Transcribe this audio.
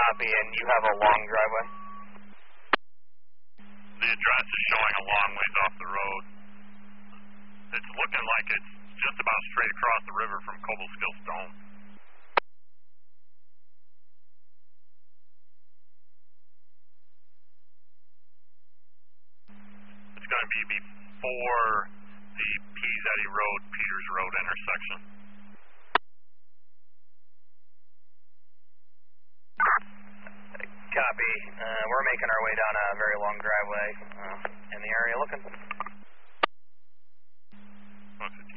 Copy, and you have a long driveway? The address is showing a long ways off the road. It's looking like it's just about straight across the river from Cobleskill Stone. It's going to be before the Peasetti Road, Peters Road intersection. Copy. We're making our way down a very long driveway in the area looking. If it's